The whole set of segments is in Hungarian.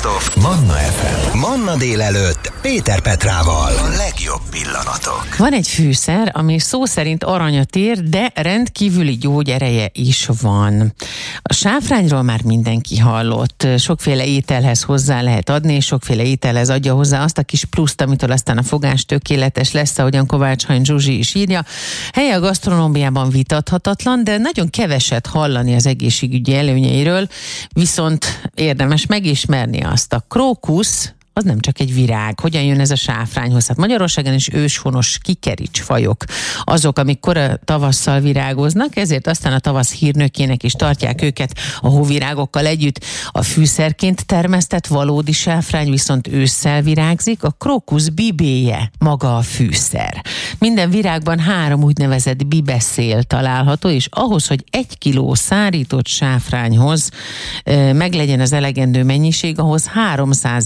Best of Manna FM. Manna délelőtt Péter Petrával. A legjobb pillanatok. Van egy fűszer, ami szó szerint aranyat ér, de rendkívüli gyógyereje is van. A sáfrányról már mindenki hallott. Sokféle ételhez hozzá lehet adni, és sokféle ételhez adja hozzá azt a kis pluszt, amitől aztán a fogás tökéletes lesz, ahogyan Kovács Hain Zsuzsi is írja. Helye a gasztronómiában vitathatatlan, de nagyon keveset hallani az egészségügyi előnyeiről, viszont érdemes megismerni azt. A krókusz az nem csak egy virág. Hogyan jön ez a sáfrányhoz? Hát Magyarországon is őshonos kikericsfajok azok, amik kora tavasszal virágoznak, ezért aztán a tavasz hírnökének is tartják őket a hóvirágokkal együtt. A fűszerként termesztett valódi sáfrány viszont ősszel virágzik, a krókusz bibéje maga a fűszer. Minden virágban 3 úgynevezett bibeszél található, és ahhoz, hogy 1 kiló szárított sáfrányhoz meglegyen az elegendő mennyiség, ahhoz 300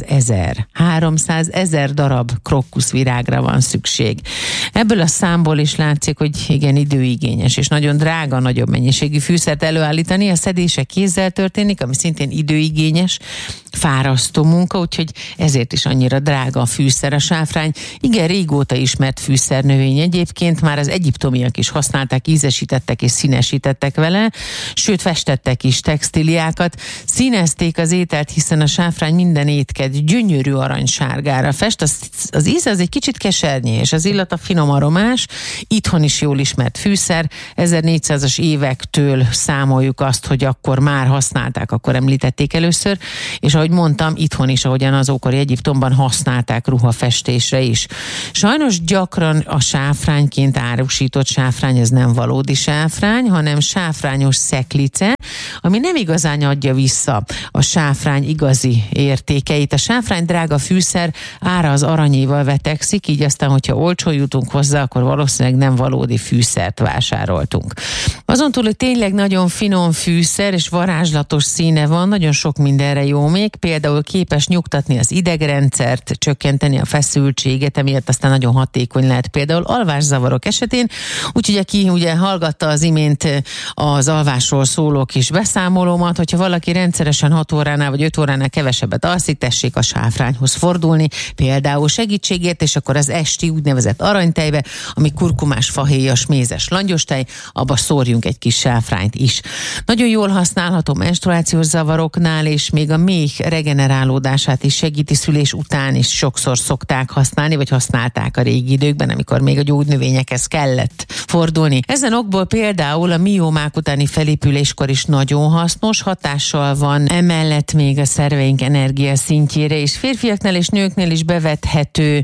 000 darab krókuszvirágra van szükség. Ebből a számból is látszik, hogy igen, időigényes és nagyon drága nagyobb mennyiségű fűszert előállítani. A szedése kézzel történik, ami szintén időigényes, fárasztó munka, úgyhogy ezért is annyira drága a fűszer. A sáfrány igen régóta ismert fűszernövény egyébként, már az egyiptomiak is használták, ízesítettek és színesítettek vele, sőt festettek is textíliákat, színezték az ételt, hiszen a sáfrány minden étket gyönyörű aranysárgára fest, az íze az egy kicsit kesernyés, az illata finom aromás, itthon is jól ismert fűszer, 1400-as évektől számoljuk azt, hogy akkor már használták, akkor említették először, és ahogy mondtam, itthon is, ahogyan az ókori Egyiptomban használták ruhafestésre is. Sajnos gyakran a sáfrányként árusított sáfrány, ez nem valódi sáfrány, hanem sáfrányos szeklice, ami nem igazán adja vissza a sáfrány igazi értékeit. A sáfrány drága fűszer, ára az aranyéval vetekszik, így aztán, hogyha olcsón jutunk hozzá, akkor valószínűleg nem valódi fűszert vásároltunk. Azon túl, hogy tényleg nagyon finom fűszer és varázslatos színe van, nagyon sok mindenre jó még, például képes nyugtatni az idegrendszert, csökkenteni a feszültséget, emiatt aztán nagyon hatékony lehet például alvászavarok esetén, úgyhogy aki ugye hallgatta az imént az alvásról szóló kis beszámolómat, hogyha valaki rendszeresen 6 óránál vagy 5 óránál kevesebbet alszik, tessék a sáfrányhoz fordulni, például segítségért, és akkor az esti úgynevezett aranytejbe, ami kurkumás, fahéjas, mézes langyostej, abba szórjunk egy kis sáfrányt is. Nagyon jól használható menstruációs zavaroknál, és még a méh regenerálódását is segíti, szülés után is sokszor szokták használni, vagy használták a régi időkben, amikor még a gyógynövényekhez kellett fordulni. Ezen okból például a miomák utáni felépüléskor is nagyon hasznos, hatással van emellett még a szerveink energia szintjére, és férfiaknál és nőknél is bevethető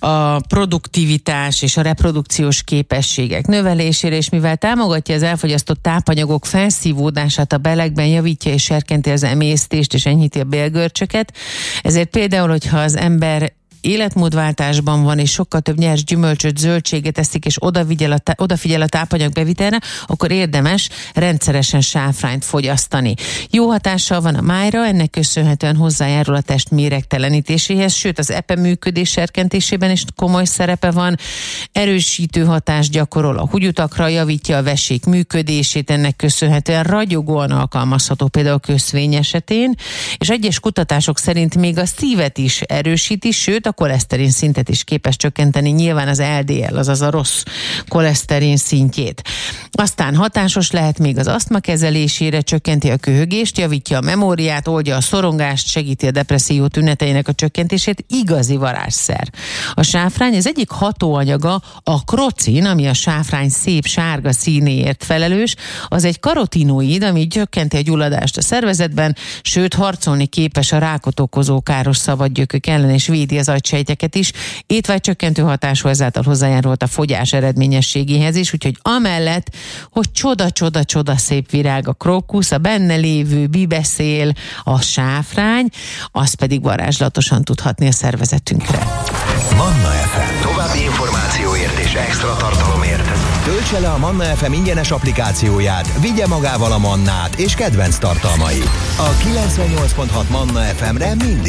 a produktivitás és a reprodukciós képességek növelésére, és mivel támogatja az elfogyasztott tápanyagok felszívódását a belegben, javítja és serkenti az emésztést és enyhíti a bélgörcsöket, ezért például, hogyha az ember életmódváltásban van, és sokkal több nyers gyümölcsöt, zöldséget eszik, és odafigyel a tápanyag bevitelre, akkor érdemes rendszeresen sáfrányt fogyasztani. Jó hatással van a májra, ennek köszönhetően hozzájárul a test méregtelenítéséhez, sőt az epe működés serkentésében is komoly szerepe van, erősítő hatást gyakorol a húgyutakra, javítja a vesék működését, ennek köszönhetően ragyogóan alkalmazható például köszvény esetén, és egyes kutatások szerint még a szívet is erősíti, sőt a koleszterin szintet is képes csökkenteni, nyilván az LDL, azaz a rossz koleszterin szintjét. Aztán hatásos lehet még az asztma kezelésére, csökkenti a köhögést, javítja a memóriát, oldja a szorongást, segíti a depresszió tüneteinek a csökkentését, igazi varázsszer. A sáfrány az egyik hatóanyaga, a krocin, ami a sáfrány szép sárga színéért felelős, az egy karotinoid, ami csökkenti a gyulladást a szervezetben, sőt harcolni képes a rákot okozó káros szabadgyökök ellen, és védi az agysejteket is. Étvágycsökkentő hatású, ezáltal hozzájárult a fogyás eredményességéhez is, úgyhogy amellett, hogy csoda szép virág a krókusz, a benne lévő bibeszél, a sáfrány, az pedig varázslatosan tud hatni a szervezetünkre. Manna FM. További információért és extra tartalomért töltse le a Manna FM ingyenes applikációját, vigye magával a mannát és kedvenc tartalmait. A 98.6 Manna FM-re mindig